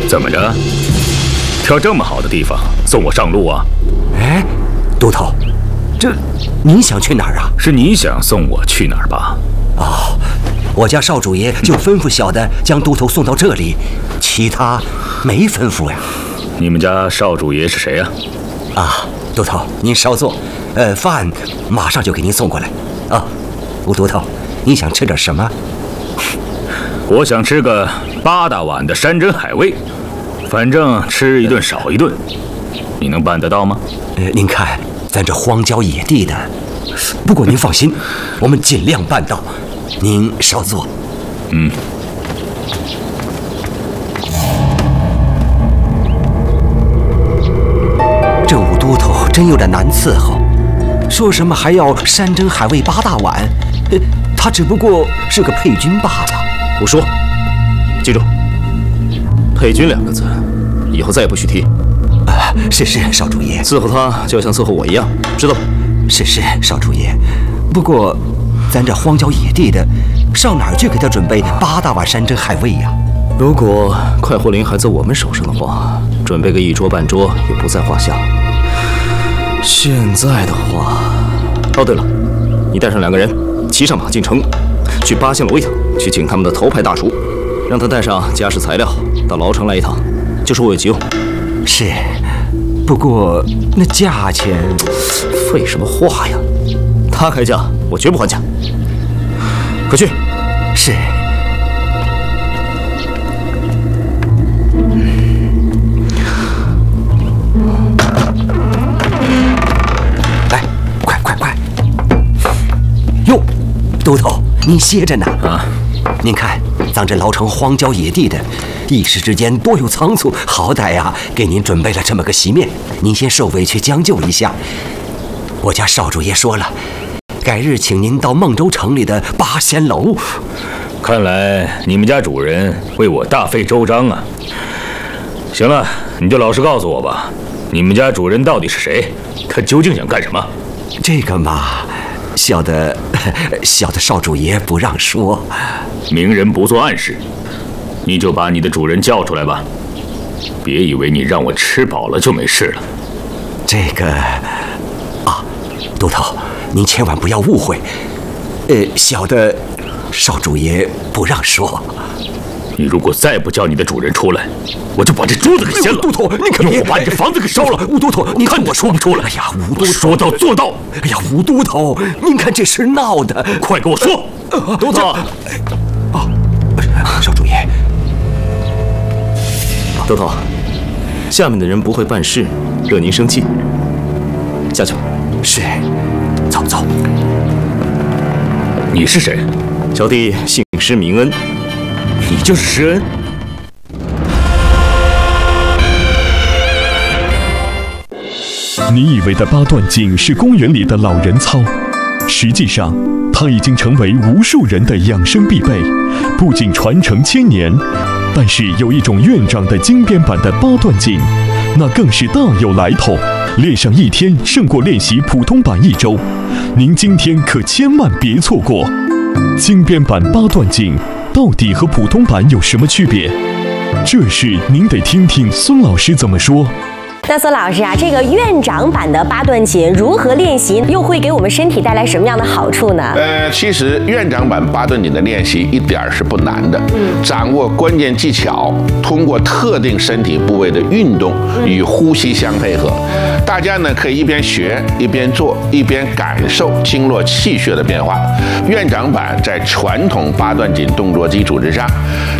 怎么着？挑这么好的地方送我上路啊？ 哎，都头，这你想去哪儿啊？ 是你想送我去哪儿吧？ 哦，我家少主爷就吩咐小的将都头送到这里，其他没吩咐呀。 你们家少主爷是谁呀？ 啊，都头，您稍坐，饭马上就给您送过来。啊，吴都头，你想吃点什么？ 我想吃个8大碗的山珍海味，反正吃一顿少一顿，你能办得到吗？ 您看，咱这荒郊野地的，不过您放心，我们尽量办到。您稍坐。这武都头真有点难伺候，说什么还要山珍海味8大碗，他只不过是个配军罢了。 胡说！记住，配军2个字，以后再也不许提。 是少主爷， 伺候他就要像伺候我一样，知道吧？ 是少主爷。不过，咱这荒郊野地的，上哪儿去给他准备8大碗山珍海味呀？ 如果快活林还在我们手上的话，准备个1桌半桌也不在话下。现在的话，哦对了，你带上2个人，骑上马进城，去八仙楼一趟，去请他们的头牌大厨，让他带上家事材料到牢城来一趟，就收我急用。 是，不过那价钱…… 废什么话呀！他开价，我绝不还价。快去！ 是。来，快！哟，都头，您歇着呢啊！ 您看，咱这牢城荒郊野地的，一时之间多有仓促，好歹呀，给您准备了这么个席面，您先受委屈将就一下。我家少主爷说了，改日请您到孟州城里的八仙楼。 看来你们家主人为我大费周章啊！行了，你就老实告诉我吧，你们家主人到底是谁？他究竟想干什么？ 这个嘛，小的少主爷不让说。 明人不做暗事，你就把你的主人叫出来吧。别以为你让我吃饱了就没事了。 这个啊，都头，您千万不要误会，小的少主爷不让说。 你如果再不叫你的主人出来，我就把这桌子给掀了。 都头，您可别我把你这房子给烧了。 吴都头，您看我说不出来。 哎呀，吴都头， 说到做到。 哎呀，吴都头，您看这事闹的， 快给我说。 都头， 少主爷， 都头，下面的人不会办事，惹您生气。下去吧。 是，走。 你是谁？ 小弟姓施名恩。 你就是施恩？ 你以为的八段锦是公园里的老人操，实际上它已经成为无数人的养生必备，不仅传承1000年，但是有一种院长的精编版的八段锦，那更是大有来头，练上1天胜过练习普通版1周，您今天可千万别错过。精编版八段锦到底和普通版有什么区别？这事您得听听孙老师怎么说。 那孙老师啊，这个院长版的八段锦如何练习，又会给我们身体带来什么样的好处呢？ 其实院长版八段锦的练习一点儿是不难的，掌握关键技巧，通过特定身体部位的运动与呼吸相配合，大家呢可以一边学一边做，一边感受经络气血的变化。院长版在传统八段锦动作基础之上，